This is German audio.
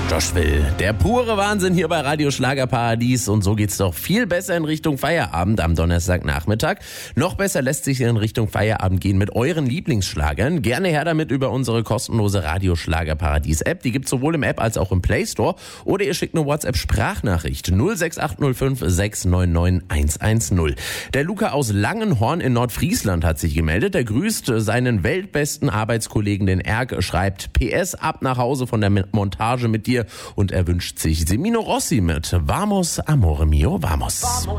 Joshville. Der pure Wahnsinn hier bei Radio Schlagerparadies und so geht's doch viel besser in Richtung Feierabend am Donnerstagnachmittag. Noch besser lässt sich in Richtung Feierabend gehen mit euren Lieblingsschlagern. Gerne her damit über unsere kostenlose Radio Schlagerparadies App. Die gibt's sowohl im App als auch im Play Store. Oder ihr schickt eine WhatsApp-Sprachnachricht 06805 699 110. Der Luca aus Langenhorn in Nordfriesland hat sich gemeldet. Er grüßt seinen weltbesten Arbeitskollegen, den Erg, schreibt PS ab nach Hause von der Montage mit dir und er wünscht sich Semino Rossi mit Vamos, Amore Mio, Vamos.